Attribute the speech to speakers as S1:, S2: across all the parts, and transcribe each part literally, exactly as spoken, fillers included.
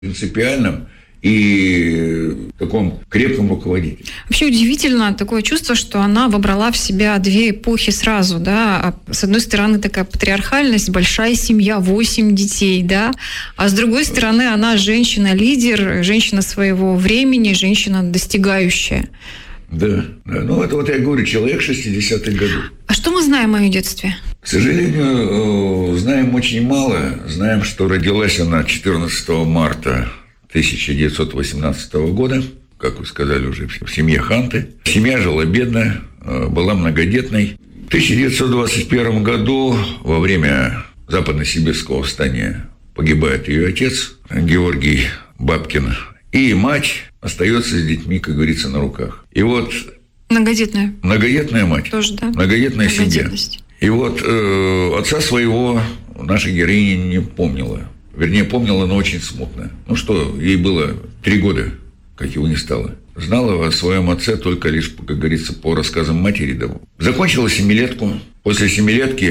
S1: принципиальном и таком крепком руководителе.
S2: Вообще удивительно такое чувство, что она вобрала в себя две эпохи сразу, да. С одной стороны, такая патриархальность, большая семья, восемь детей, да. А с другой стороны, она женщина-лидер, женщина своего времени, женщина достигающая.
S1: Да, да. Ну, это вот я говорю, человек шестидесятых годов.
S2: А что мы знаем о ее детстве?
S1: К сожалению, знаем очень мало. Знаем, что родилась она четырнадцатого марта тысяча девятьсот восемнадцатого года, как вы сказали уже, в семье Ханты. Семья жила бедная, была многодетной. В тысяча девятьсот двадцать первом году, во время Западно-Сибирского восстания, погибает ее отец Георгий Бабкин, и мать остается с детьми, как говорится, на руках. И вот...
S2: Многодетная.
S1: Многодетная мать.
S2: Тоже, да.
S1: Многодетная семья. И вот э, отца своего наша героиня не помнила. Вернее, помнила, но очень смутно. Ну что, ей было три года, как его не стало. Знала о своем отце только лишь, как говорится, по рассказам матери. Да. Закончила семилетку. После семилетки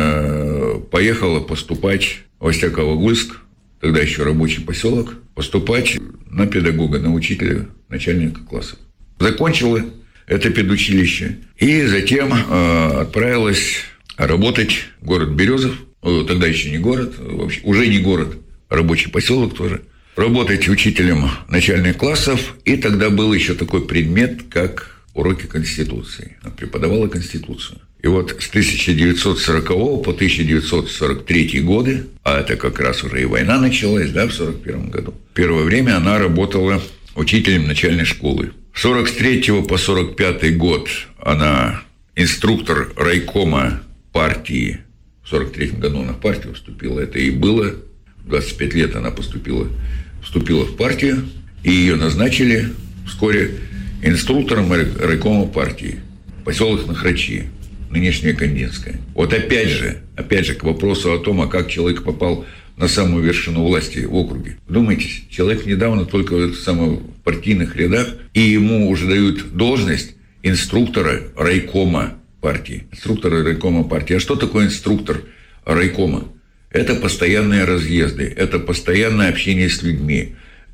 S1: э, поехала поступать в Остяково-Гульск, тогда еще рабочий поселок, поступать на педагога, на учителя начальника класса. Закончила это педучилище и затем э, отправилась работать в город Березов. Тогда еще не город, вообще, уже не город, рабочий поселок тоже. Работать учителем начальных классов. И тогда был еще такой предмет, как уроки Конституции. Она преподавала Конституцию. И вот с тысяча девятьсот сорокового по тысяча девятьсот сорок третий годы, а это как раз уже и война началась, да, в сорок первом году. Первое время она работала учителем начальной школы. С сорок третьего по сорок пятый год она инструктор райкома партии. В сорок третьем году она в партию вступила. Это и было. В двадцать пять лет она поступила, вступила в партию. И ее назначили вскоре инструктором райкома партии. Поселок Нахрачи, нынешняя Кандинская. Вот опять же, опять же, к вопросу о том, а как человек попал на самую вершину власти в округе. Вдумайтесь, человек недавно только в самых партийных рядах, и ему уже дают должность инструктора райкома партии. Инструктора райкома партии. А что такое инструктор райкома? Это постоянные разъезды, это постоянное общение с людьми,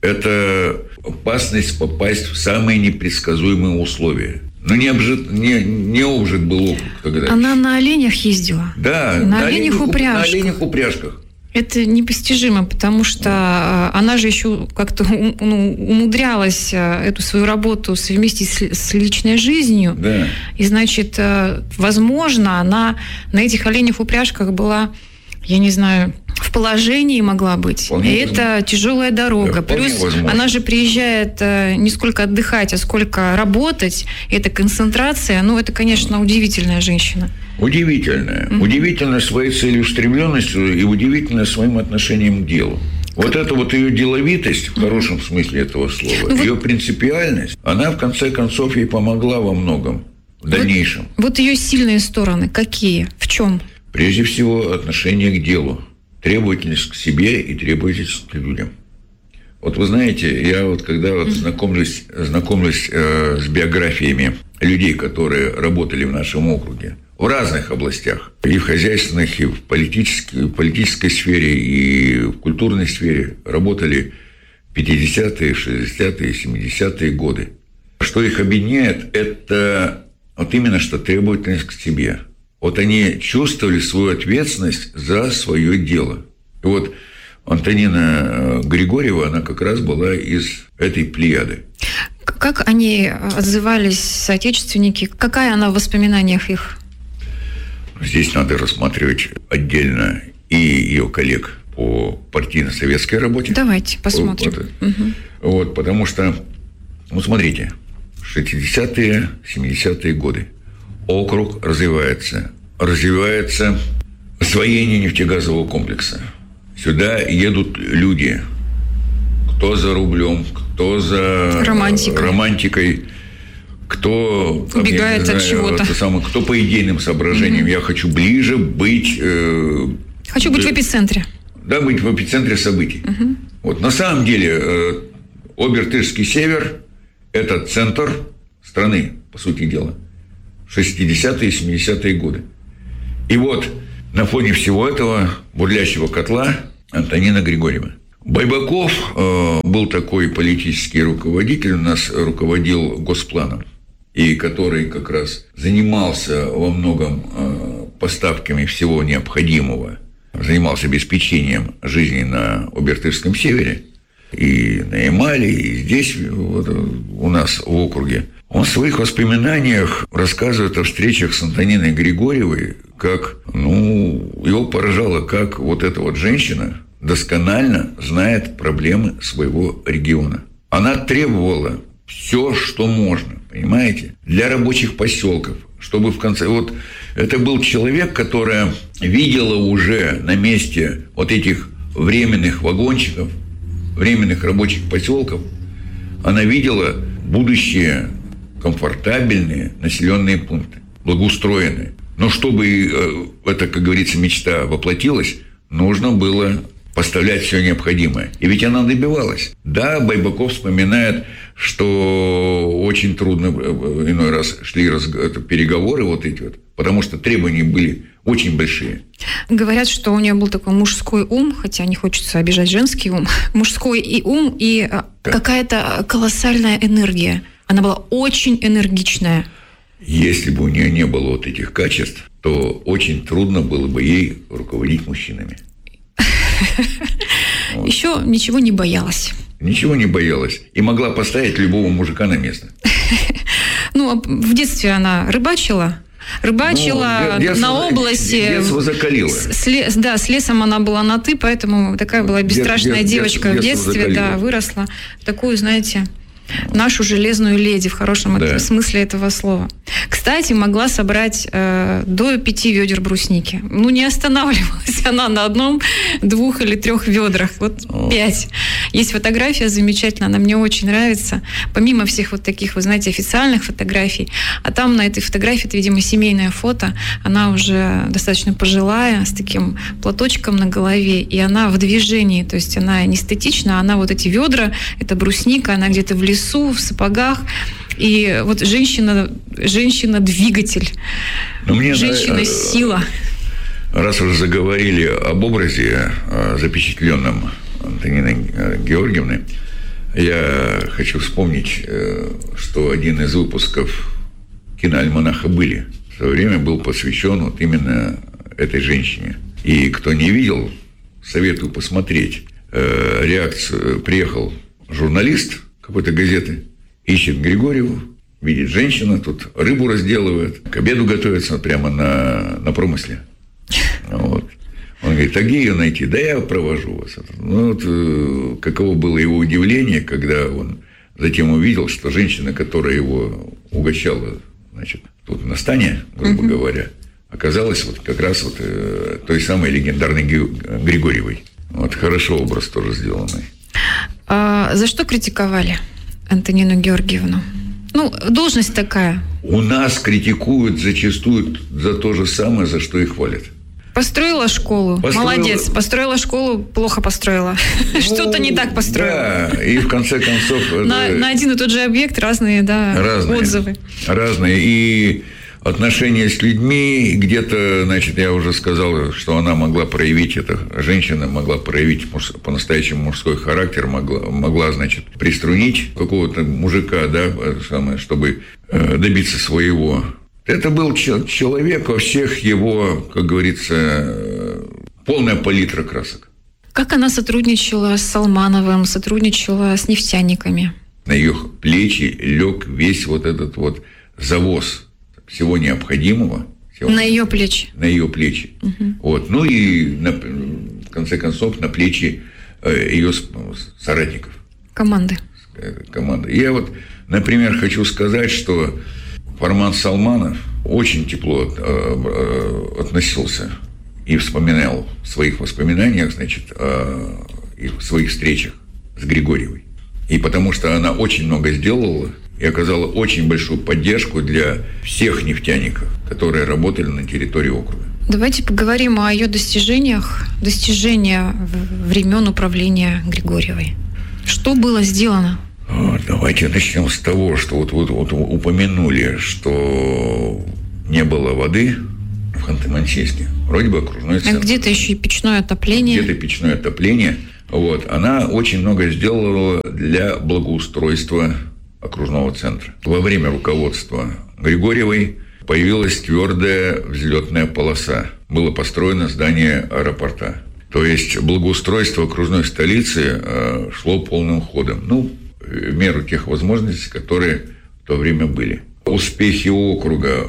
S1: это опасность попасть в самые непредсказуемые условия. Но не, обжит, не, не обжит был округ тогда.
S2: Она на оленях ездила?
S1: Да,
S2: на, на оленях упряжках.
S1: На оленях упряжках.
S2: Это непостижимо, потому что она же еще как-то ну, умудрялась эту свою работу совместить с, с личной жизнью.
S1: Да.
S2: И, значит, возможно, она на этих оленях упряжках была, я не знаю, в положении могла быть.
S1: Вполне
S2: и
S1: возможно.
S2: Это тяжелая дорога.
S1: Да,
S2: Плюс
S1: возможно.
S2: Она же приезжает не сколько отдыхать, а сколько работать. Это концентрация. Ну, это, конечно, удивительная женщина.
S1: Удивительная. Mm-hmm. Удивительная своей целеустремленностью и удивительная своим отношением к делу. Вот эта вот ее деловитость, в хорошем смысле этого слова, ну, ее вот... принципиальность, она, в конце концов, ей помогла во многом в дальнейшем.
S2: Вот, вот ее сильные стороны какие? В чем?
S1: Прежде всего, отношение к делу. Требовательность к себе и требовательность к людям. Вот вы знаете, я вот когда вот знакомлюсь, знакомлюсь э, с биографиями людей, которые работали в нашем округе, в разных областях, и в хозяйственных, и в политической, в политической сфере, и в культурной сфере, работали в пятидесятые, шестидесятые, семидесятые годы. Что их объединяет, это вот именно что требовательность к себе. Вот они чувствовали свою ответственность за свое дело. И вот Антонина Григорьева, она как раз была из этой плеяды.
S2: Как они отзывались, соотечественники? Какая она в воспоминаниях их?
S1: Здесь надо рассматривать отдельно и ее коллег по партийно-советской работе.
S2: Давайте посмотрим.
S1: Вот, угу. вот, потому что, ну, смотрите, шестидесятые, семидесятые годы. Округ развивается. Развивается освоение нефтегазового комплекса. Сюда едут люди. Кто за рублем, кто за
S2: романтикой,
S1: романтикой кто
S2: убегает от чего-то.
S1: Самое, кто по идейным соображениям. Mm-hmm. Я хочу ближе быть... Э,
S2: хочу быть э, в эпицентре.
S1: Да, быть в эпицентре событий. Mm-hmm. Вот, на самом деле, э, Обертышский север – это центр страны, по сути дела. шестидесятые и семидесятые годы. И вот на фоне всего этого бурлящего котла Антонина Григорьева. Байбаков э, был такой политический руководитель, у нас руководил Госпланом, и который как раз занимался во многом э, поставками всего необходимого, занимался обеспечением жизни на Обертышском севере, и на Ямале, и здесь, вот, у нас в округе. Он в своих воспоминаниях рассказывает о встречах с Антониной Григорьевой, как, ну, его поражало, как вот эта вот женщина досконально знает проблемы своего региона. Она требовала все, что можно, понимаете, для рабочих поселков, чтобы в конце... Вот это был человек, которая видела уже на месте вот этих временных вагончиков, временных рабочих поселков, она видела будущие комфортабельные населенные пункты, благоустроенные. Но чтобы это, как говорится, мечта воплотилась, нужно было поставлять все необходимое. И ведь она добивалась. Да, Байбаков вспоминает, что очень трудно иной раз шли переговоры вот эти вот, потому что требования были очень большие.
S2: Говорят, что у нее был такой мужской ум, хотя не хочется обижать женский ум, мужской и ум, и да. Какая-то колоссальная энергия. Она была очень энергичная.
S1: Если бы у нее не было вот этих качеств, то очень трудно было бы ей руководить мужчинами.
S2: Вот. Еще ничего не боялась.
S1: Ничего не боялась. И могла поставить любого мужика на место.
S2: Ну, в детстве она рыбачила. Рыбачила ну, детство, на области.
S1: Детство закалило.
S2: С, с, да, с лесом она была на «ты», поэтому такая была бесстрашная Дет, девочка детство, в детстве. Да, выросла в такую, знаете... нашу железную леди в хорошем да. смысле этого слова. Кстати, могла собрать э, до пяти ведер брусники. Ну, не останавливалась она на одном, двух или трех ведрах. Вот О. пять. Есть фотография замечательная, она мне очень нравится. Помимо всех вот таких, вы знаете, официальных фотографий, а там на этой фотографии, это, видимо, семейное фото, она уже достаточно пожилая, с таким платочком на голове, и она в движении, то есть она не статична, она вот эти ведра, это брусника, она где-то в лесу, в сапогах. И вот женщина, женщина-двигатель, женщина-сила.
S1: Раз уже заговорили об образе, запечатленном Антониной Георгиевны, я хочу вспомнить, что один из выпусков киноальманаха «Были» в свое время был посвящен вот именно этой женщине. И кто не видел, советую посмотреть реакцию. Приехал журналист какой-то газеты, ищет Григорьеву, видит женщина, тут рыбу разделывает, к обеду готовится прямо на, на промысле. Вот. Он говорит, а где ее найти? Да я провожу вас. Ну, вот, каково было его удивление, когда он затем увидел, что женщина, которая его угощала, значит, тут на стане, грубо uh-huh. говоря, оказалась вот как раз вот той самой легендарной Григорьевой. Вот хорошо образ тоже сделанный.
S2: А за что критиковали Антонину Георгиевну? Ну, должность такая.
S1: У нас критикуют зачастую за то же самое, за что и хвалят.
S2: Построила школу. Построила... Молодец. Построила школу, плохо построила. Ну, что-то не так построила.
S1: Да, и в конце концов...
S2: На, это... на один и тот же объект разные, да, разные, отзывы.
S1: Разные. И отношения с людьми, где-то, значит, я уже сказал, что она могла проявить, эта женщина могла проявить муж, по-настоящему мужской характер, могла, могла, значит, приструнить какого-то мужика, да, чтобы добиться своего. Это был человек во всех его, как говорится, полная палитра красок.
S2: Как она сотрудничала с Салмановым, сотрудничала с нефтяниками?
S1: На ее плечи лег весь вот этот вот завоз всего необходимого. Всего,
S2: на ее плечи.
S1: На ее плечи. Угу. Вот. Ну и, на, в конце концов, на плечи ее соратников.
S2: Команды.
S1: Команды. Я вот, например, хочу сказать, что Фарман Салманов очень тепло относился и вспоминал в своих воспоминаниях, значит, о своих встречах с Григорьевой. И потому что она очень много сделала и оказала очень большую поддержку для всех нефтяников, которые работали на территории округа.
S2: Давайте поговорим о ее достижениях, достижения времен управления Григорьевой. Что было сделано?
S1: Давайте начнем с того, что вот, вот, вот упомянули, что не было воды в Ханты-Мансийске. Вроде бы окружной центр.
S2: А где-то еще и печное отопление.
S1: Где-то печное отопление. Вот. Она очень много сделала для благоустройства окружного центра. Во время руководства Григорьевой появилась твердая взлетная полоса. Было построено здание аэропорта. То есть благоустройство окружной столицы шло полным ходом. Ну, в меру тех возможностей, которые в то время были. Успехи округа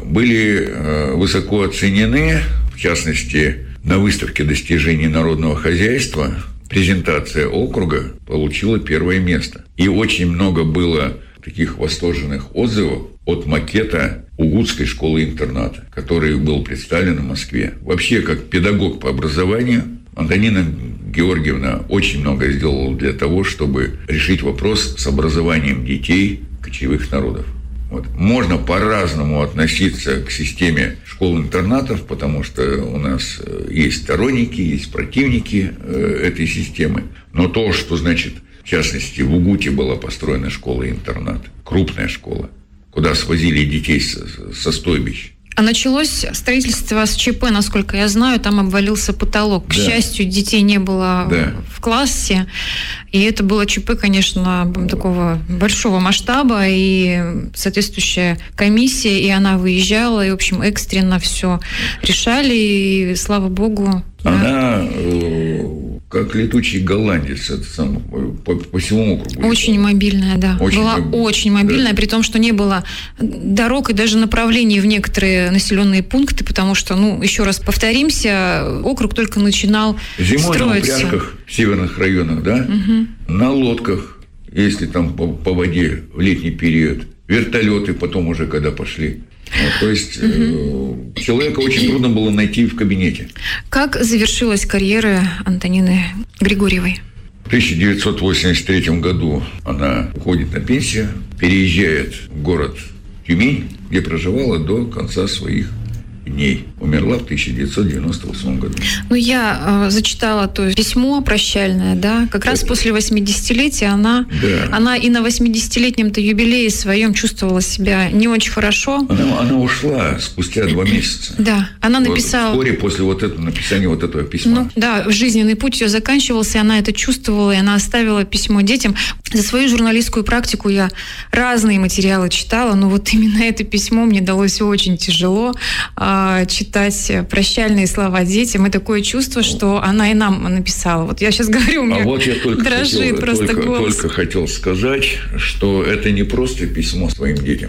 S1: были высоко оценены, в частности, на выставке достижений народного хозяйства презентация округа получила первое место. И очень много было таких восторженных отзывов от макета Угудской школы-интерната, который был представлен в Москве. Вообще, как педагог по образованию, Антонина Георгиевна очень много сделала для того, чтобы решить вопрос с образованием детей кочевых народов. Вот. Можно по-разному относиться к системе школ-интернатов, потому что у нас есть сторонники, есть противники этой системы. Но то, что, значит, в частности, в Угуте была построена школа-интернат, крупная школа, куда свозили детей со стойбищ.
S2: А началось строительство с ЧП, насколько я знаю, там обвалился потолок. К да. счастью, детей не было да. в классе, и это было ЧП, конечно, такого большого масштаба, и соответствующая комиссия, и она выезжала, и, в общем, экстренно все решали, и, слава богу...
S1: Она... Да. Как летучий голландец, это сам, по, по всему округу.
S2: Очень мобильная, да. Очень Была моб... очень мобильная, да. При том, что не было дорог и даже направлений в некоторые населенные пункты, потому что, ну, еще раз повторимся, округ только начинал
S1: Зимой
S2: строиться.
S1: на упряжках в северных районах, да, угу. На лодках, если там по, по воде в летний период, вертолеты потом уже когда пошли. Вот, то есть угу. человека очень трудно было найти в кабинете.
S2: Как завершилась карьера Антонины Григорьевой?
S1: В тысяча девятьсот восемьдесят третьем году она уходит на пенсию, переезжает в город Тюмень, где проживала до конца своих дней. Умерла в тысяча девятьсот девяносто восьмом году.
S2: Ну, я э, зачитала то письмо прощальное, да, как раз после восьмидесятилетия она, да. она и на восьмидесятилетнем-то юбилее своем чувствовала себя не очень хорошо.
S1: Она, она ушла спустя два месяца.
S2: Да, она написала...
S1: Вот, вскоре после вот этого написания вот этого письма.
S2: Ну, да, жизненный путь ее заканчивался, и она это чувствовала, и она оставила письмо детям. За свою журналистскую практику я разные материалы читала, но вот именно это письмо мне далось очень тяжело э, читать прощальные слова детям, и такое чувство, что она и нам написала. Вот я сейчас говорю, у меня
S1: а вот я только
S2: дрожит
S1: хотел,
S2: просто
S1: только,
S2: голос.
S1: Только хотел сказать, что это не просто письмо своим детям,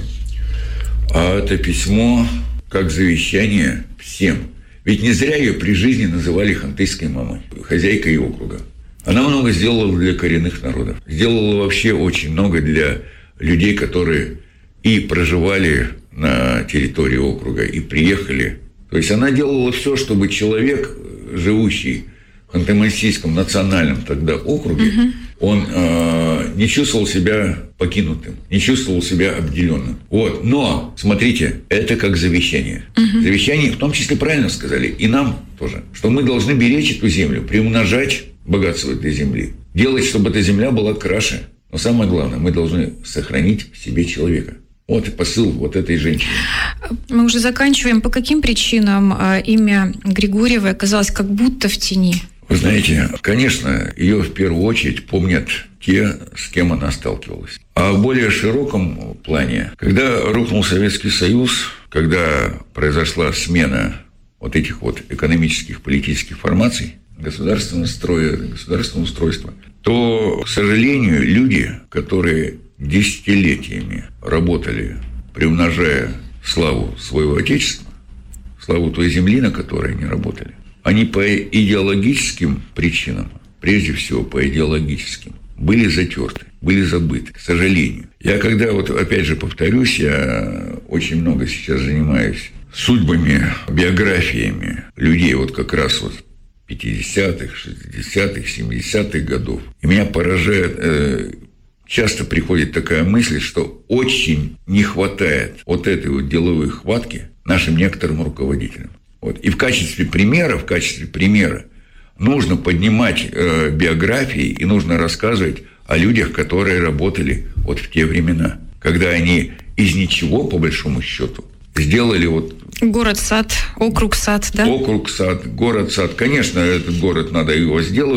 S1: а это письмо как завещание всем. Ведь не зря ее при жизни называли хантыйской мамой, хозяйкой округа. Она много сделала для коренных народов. Сделала вообще очень много для людей, которые и проживали на территории округа, и приехали. То есть она делала все, чтобы человек, живущий в Ханты-Мансийском национальном тогда округе, угу. он э, не чувствовал себя покинутым, не чувствовал себя обделенным. Вот. Но, смотрите, это как завещание. Угу. Завещание, в том числе, правильно сказали, и нам тоже, что мы должны беречь эту землю, приумножать богатство этой земли, делать, чтобы эта земля была краше. Но самое главное, мы должны сохранить в себе человека. Вот посыл вот этой женщины.
S2: Мы уже заканчиваем. По каким причинам имя Григорьевой оказалось как будто в тени?
S1: Вы знаете, конечно, ее в первую очередь помнят те, с кем она сталкивалась. А в более широком плане, когда рухнул Советский Союз, когда произошла смена вот этих вот экономических, политических формаций, государственного строя, государственного устройства, то, к сожалению, люди, которые десятилетиями работали, приумножая славу своего Отечества, славу той земли, на которой они работали, они по идеологическим причинам, прежде всего по идеологическим, были затерты, были забыты, к сожалению. Я когда, вот опять же повторюсь, я очень много сейчас занимаюсь судьбами, биографиями людей, вот как раз вот пятидесятых, шестидесятых, семидесятых годов. И меня поражает, э, часто приходит такая мысль, что очень не хватает вот этой вот деловой хватки нашим некоторым руководителям. Вот. И в качестве примера, в качестве примера нужно поднимать э, биографии и нужно рассказывать о людях, которые работали вот в те времена, когда они из ничего, по большому счету, сделали вот...
S2: Город-сад, округ-сад, да?
S1: Округ-сад, город-сад. Конечно, этот город надо его сделать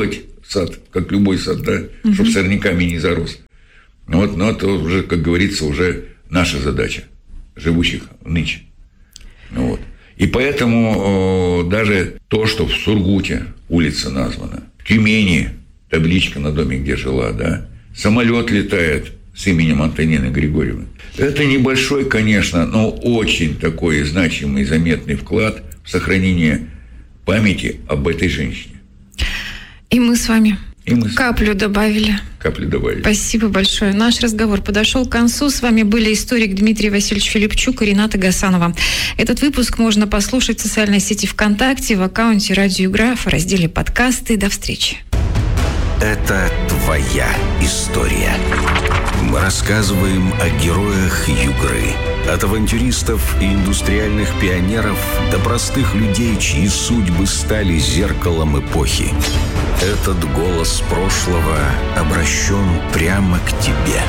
S1: сад, как любой сад, да, угу. чтобы сорняками не зарос. Вот, но это уже, как говорится, уже наша задача, живущих нынче. Вот. И поэтому э, даже то, что в Сургуте улица названа, в Тюмени табличка на доме, где жила, да, самолет летает с именем Антонины Григорьевны. Это небольшой, конечно, но очень такой значимый, заметный вклад в сохранение памяти об этой женщине.
S2: И мы с вами
S1: И мы
S2: каплю добавили.
S1: Каплю добавили.
S2: Спасибо большое. Наш разговор подошел к концу. С вами были историк Дмитрий Васильевич Филипчук и Рената Гасанова. Этот выпуск можно послушать в социальной сети ВКонтакте, в аккаунте «Радио Югра», в разделе «Подкасты». До встречи.
S3: Это твоя история. Мы рассказываем о героях Югры. От авантюристов и индустриальных пионеров до простых людей, чьи судьбы стали зеркалом эпохи. Этот голос прошлого обращен прямо к тебе.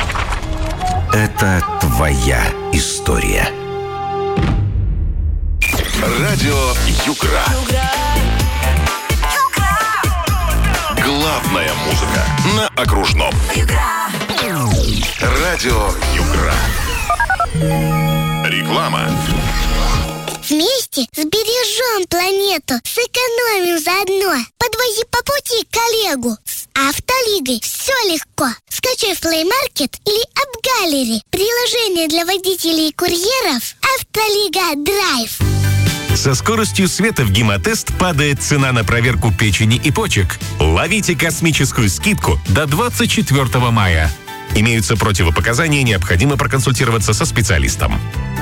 S3: Это твоя история.
S4: Радио Югра. Главная музыка на окружном. Радио Югра. Реклама.
S5: Вместе сбережем планету, сэкономим заодно. Подвози по пути коллегу. С Автолигой все легко. Скачай в Play Market или App Gallery. Приложение для водителей и курьеров Автолига Драйв.
S6: Со скоростью света в Гемотест падает цена на проверку печени и почек. Ловите космическую скидку до двадцать четвёртого мая. Имеются противопоказания, необходимо проконсультироваться со специалистом.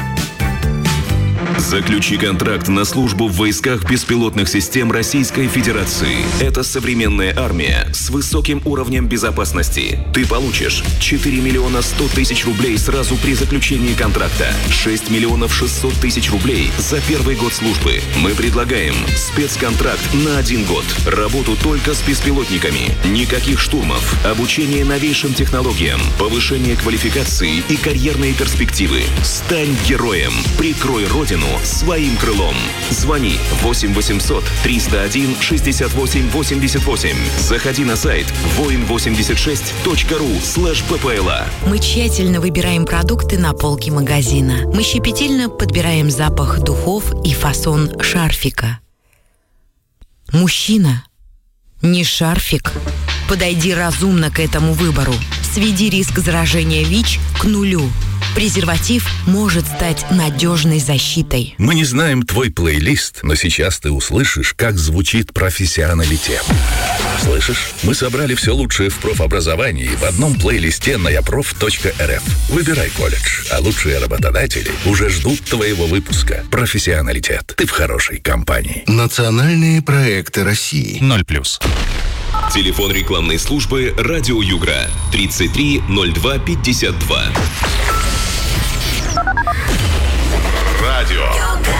S7: Заключи контракт на службу в войсках беспилотных систем Российской Федерации. Это современная армия с высоким уровнем безопасности. Ты получишь четыре миллиона сто тысяч рублей сразу при заключении контракта, шесть миллионов шестьсот тысяч рублей за первый год службы. Мы предлагаем спецконтракт на один год. Работу только с беспилотниками. Никаких штурмов. Обучение новейшим технологиям. Повышение квалификации и карьерные перспективы. Стань героем. Прикрой Родину своим крылом. Звони восемь восемьсот триста один шестьдесят восемь восемьдесят восемь. Заходи на сайт воин восемьдесят шесть точка ру слэш ППЛА.
S8: Мы тщательно выбираем продукты на полке магазина. Мы щепетильно подбираем запах духов и фасон шарфика. Мужчина, не шарфик. Подойди разумно к этому выбору. Сведи риск заражения ВИЧ к нулю. Презерватив может стать надежной защитой.
S6: Мы не знаем твой плейлист, но сейчас ты услышишь, как звучит профессионалитет. Слышишь? Мы собрали все лучшее в профобразовании в одном плейлисте на япроф точка эр эф. Выбирай колледж, а лучшие работодатели уже ждут твоего выпуска. Профессионалитет. Ты в хорошей компании.
S3: Национальные проекты России.
S6: Ноль плюс.
S7: Телефон рекламной службы «Радио Югра» тридцать три ноль два пятьдесят два.
S4: Радио